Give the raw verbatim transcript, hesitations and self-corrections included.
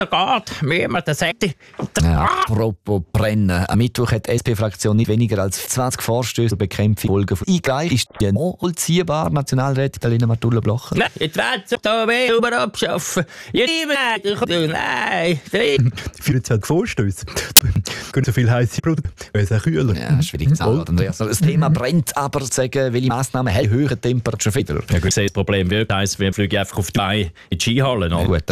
geht, wie man das sagt. Ja, apropos Brennen. Am Mittwoch hat die S P-Fraktion nicht weniger als zwanzig Vorstöße zur Bekämpfung Folgen von eingereicht. Ist die nachvollziehbar, Nationalrätin Alina Martulla-Blocher? Nein, jetzt wird sich da mehr über abschaffen. Ja, nein, Die vierundzwanzig Vorstöße. Können so viel heiße Produkte, weil es auch kühler. Ja, schwierig zu sagen, Andreas. Das Thema brennt, aber sagen, welche Massnahmen haben höhere Temperaturen wieder? Ja, gut, das Problem wird, heisst, wir fliegen einfach auf die Beine in die Skihalle. Ja, gut.